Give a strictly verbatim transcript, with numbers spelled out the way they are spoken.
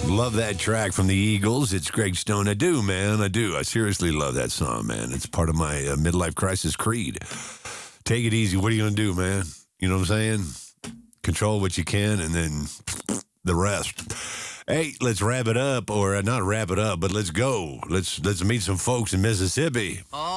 Love that track from the Eagles. It's Greg Stone. I do, man. I do. I seriously love that song, man. It's part of my uh, midlife crisis creed. Take it easy. What are you going to do, man? You know what I'm saying? Control what you can and then the rest. Hey, let's wrap it up, or uh, not wrap it up, but let's go. Let's let's meet some folks in Mississippi. Oh.